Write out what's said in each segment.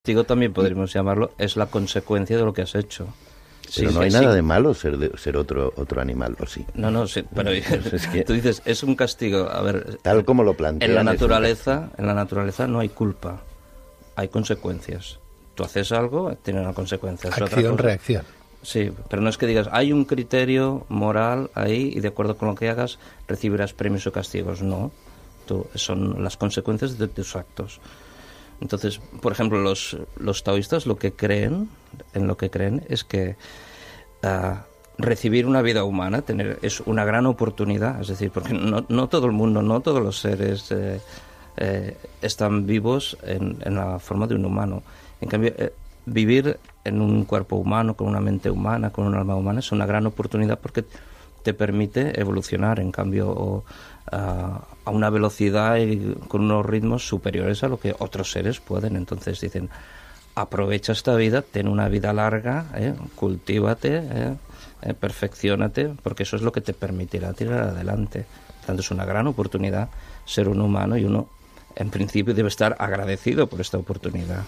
Castigo también podríamos llamarlo, es la consecuencia de lo que has hecho. Pero Sí, no hay sí. nada de malo ser otro animal, ¿o sí? No, sí, pero Es que, tú dices, es un castigo. A ver, tal como lo plantean, en la naturaleza no hay culpa, hay consecuencias. Tú haces algo, tiene una consecuencia. Es otra Acción, cosa. reacción. Sí, pero no es que digas, hay un criterio moral ahí y de acuerdo con lo que hagas recibirás premios o castigos. No, son las consecuencias de tus actos. Entonces, por ejemplo, los taoístas lo que creen es que recibir una vida humana es una gran oportunidad, es decir, porque no todo el mundo, no todos los seres están vivos en la forma de un humano. En cambio, vivir en un cuerpo humano, con una mente humana, con un alma humana, es una gran oportunidad porque te permite evolucionar. En cambio, a una velocidad y con unos ritmos superiores a lo que otros seres pueden. Entonces dicen, aprovecha esta vida, ten una vida larga, cultívate, perfecciónate, porque eso es lo que te permitirá tirar adelante. Por tanto, es una gran oportunidad ser un humano y uno, en principio, debe estar agradecido por esta oportunidad.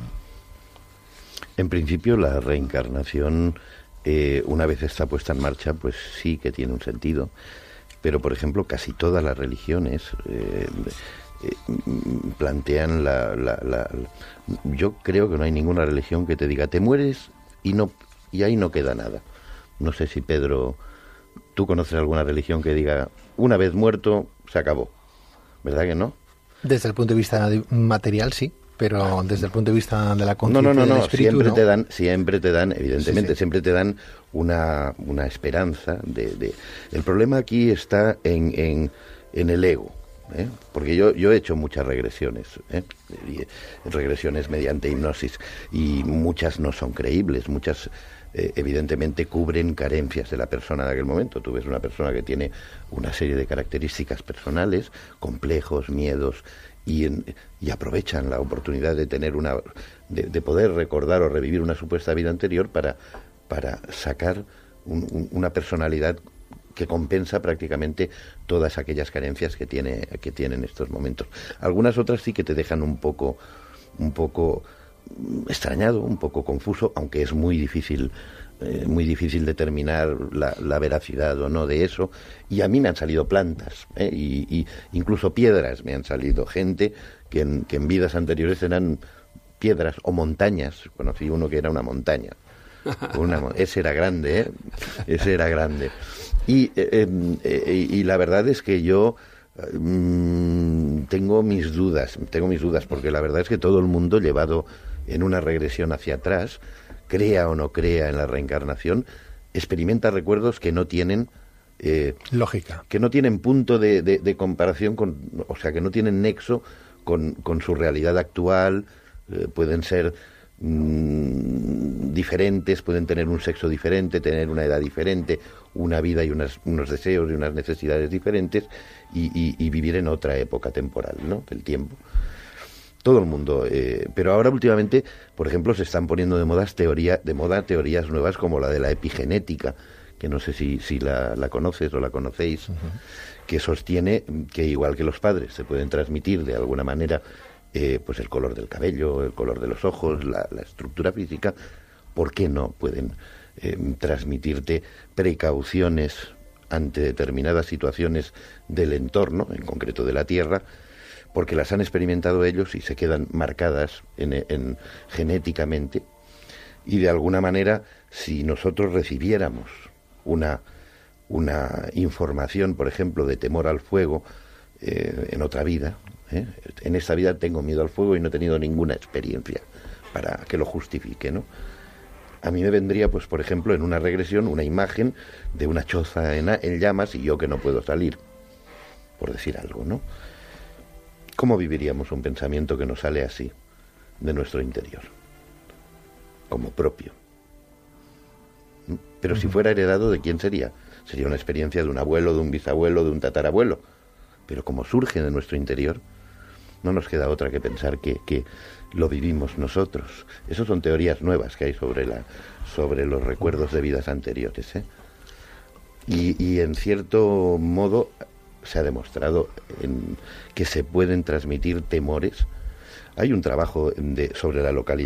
En principio, la reencarnación, una vez está puesta en marcha, pues sí que tiene un sentido. Pero, por ejemplo, casi todas las religiones plantean yo creo que no hay ninguna religión que te diga te mueres y ahí no queda nada. No sé si, Pedro, tú conoces alguna religión que diga una vez muerto se acabó, ¿verdad que no? Desde el punto de vista material, sí, pero desde el punto de vista de la conciencia No, del espíritu, siempre te dan, evidentemente, sí. siempre te dan una esperanza El problema aquí está en el ego, porque yo he hecho muchas regresiones, regresiones mediante hipnosis, y muchas no son creíbles, muchas evidentemente cubren carencias de la persona de aquel momento. Tú ves una persona que tiene una serie de características personales, complejos, miedos, y aprovechan la oportunidad de tener de poder recordar o revivir una supuesta vida anterior para sacar una personalidad que compensa prácticamente todas aquellas carencias que tiene en estos momentos. Algunas otras sí que te dejan un poco extrañado, un poco confuso, aunque es muy difícil determinar la veracidad o no de eso. Y a mí me han salido plantas, y incluso piedras me han salido, gente que en vidas anteriores eran piedras o montañas. Conocí uno que era una montaña. Ese era grande, ese era grande. Y la verdad es que yo tengo mis dudas, porque la verdad es que todo el mundo, llevado en una regresión hacia atrás, crea o no crea en la reencarnación, experimenta recuerdos que no tienen lógica, que no tienen punto de comparación o sea, que no tienen nexo con su realidad actual. Pueden ser diferentes, pueden tener un sexo diferente, tener una edad diferente, una vida y unos deseos y unas necesidades diferentes, y vivir en otra época temporal, ¿no?, del tiempo. Todo el mundo, pero ahora últimamente, por ejemplo, se están poniendo de moda teorías nuevas como la de la epigenética, que no sé si la conoces o la conocéis, que sostiene que igual que los padres se pueden transmitir de alguna manera pues el color del cabello, el color de los ojos, la estructura física, ¿por qué no pueden transmitirte precauciones ante determinadas situaciones del entorno, en concreto de la Tierra, porque las han experimentado ellos y se quedan marcadas genéticamente? Y de alguna manera, si nosotros recibiéramos una información, por ejemplo, de temor al fuego en otra vida, en esta vida tengo miedo al fuego y no he tenido ninguna experiencia para que lo justifique, ¿no? A mí me vendría, pues, por ejemplo, en una regresión, una imagen de una choza en llamas y yo que no puedo salir, por decir algo, ¿no? ¿Cómo viviríamos un pensamiento que nos sale así, de nuestro interior, como propio? Pero si fuera heredado, ¿de quién sería? Sería una experiencia de un abuelo, de un bisabuelo, de un tatarabuelo. Pero como surge de nuestro interior, no nos queda otra que pensar que lo vivimos nosotros. Esas son teorías nuevas que hay sobre los recuerdos de vidas anteriores, y en cierto modo se ha demostrado que se pueden transmitir temores Hay un trabajo sobre la localidad